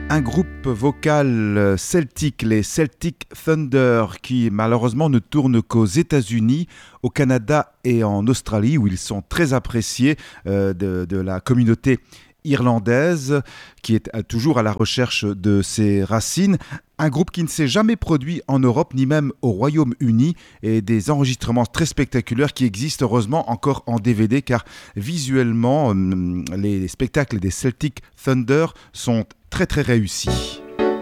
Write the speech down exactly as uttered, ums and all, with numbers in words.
Un groupe vocal celtique, les Celtic Thunder, qui malheureusement ne tournent qu'aux États-Unis, au Canada et en Australie, où ils sont très appréciés euh, de, de la communauté irlandaise, qui est toujours à la recherche de ses racines. Un groupe qui ne s'est jamais produit en Europe, ni même au Royaume-Uni, et des enregistrements très spectaculaires qui existent heureusement encore en D V D, car visuellement, les spectacles des Celtic Thunder sont très très réussis.